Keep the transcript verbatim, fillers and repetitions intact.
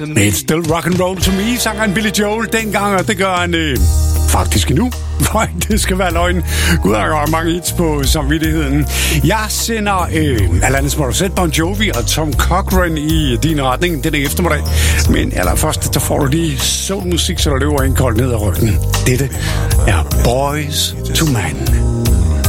It's still rock and roll to me, sang han Billy Joel dengang, og det gør han øh, faktisk endnu. Nej, det skal være løgn. Gud, der går mange hits på samvittigheden. Jeg sender øh, Alanis Morissette, Bon Jovi og Tom Cochrane i din retning denne eftermiddag. Men allerførst, der får du lige soulmusik, så der løber en kold ned ad ryggen. Dette er Boys to Men.